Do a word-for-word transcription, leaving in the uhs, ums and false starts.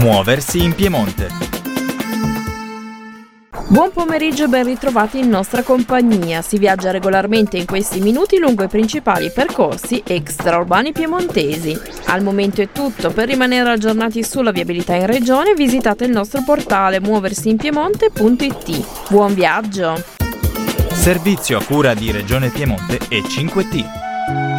Muoversi in Piemonte. Buon pomeriggio e ben ritrovati in nostra compagnia. Si viaggia regolarmente in questi minuti lungo i principali percorsi extraurbani piemontesi. Al momento è tutto. Per rimanere aggiornati sulla viabilità in regione visitate il nostro portale muoversiinpiemonte punto it. Buon viaggio! Servizio a cura di Regione Piemonte e cinque T.